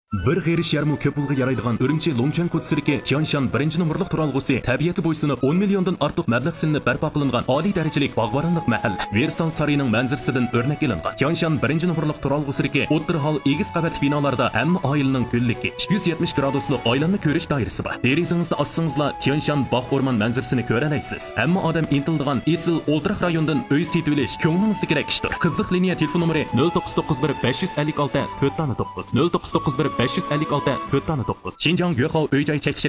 Bir g'erish yarmi ko'p pulga yaraydigan Urumchi Longchang ko'tsiriki Tianshan birinchi nomorliq turalg'usi tabiatga bo'ysunib 10 milliondan ortiq mablag' silinib barpo qilingan oliy darajalik bog'boronlik mahalla Versal sariyining manzarasidan o'rnak ilingan. Tianshan birinchi nomorliq turalg'usiriki o'ttir hol egiz qavatli binolarda hamma oilaning kunligi 270 graduslik oilanni ko'rish doirasi bor. Derizingizda ossingizlar Tianshan bog' o'rmon manzarasini ko'ra olasiz. Hamma odam intildigan Esil o'ltiraq rayondan uy setib olish ko'nglingizdagi kerak ishdir. Qiziq liniya telefon nomeri 0991 556 4 9 0991 556 4 9. Xinjiang Yuehao uy-joy chekish